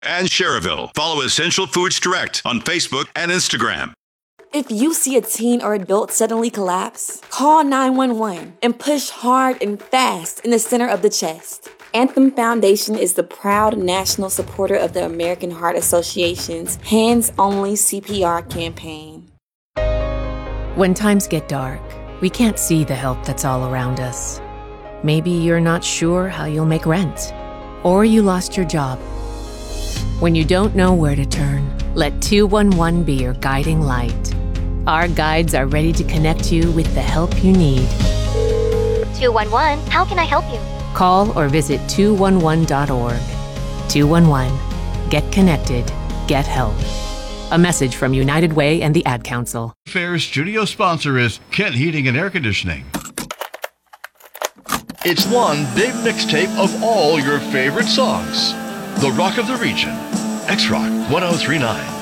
and Cherville. Follow Essential Foods Direct on Facebook and Instagram. If you see a teen or adult suddenly collapse, call 911 and push hard and fast in the center of the chest. Anthem Foundation is the proud national supporter of the American Heart Association's Hands Only CPR campaign. When times get dark, we can't see the help that's all around us. Maybe you're not sure how you'll make rent, or you lost your job. When you don't know where to turn, let 211 be your guiding light. Our guides are ready to connect you with the help you need. 211, how can I help you? Call or visit 211.org. 211. Get connected. Get help. A message from United Way and the Ad Council. Fair's studio sponsor is Kent Heating and Air Conditioning. It's one big mixtape of all your favorite songs. The Rock of the Region. X-Rock 1039.